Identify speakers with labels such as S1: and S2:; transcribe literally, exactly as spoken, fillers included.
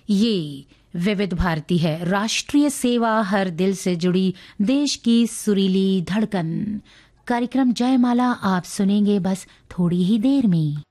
S1: ये विविध भारती है, राष्ट्रीय सेवा, हर दिल से जुड़ी देश की सुरीली धड़कन। कार्यक्रम जयमाला आप सुनेंगे बस थोड़ी ही देर में।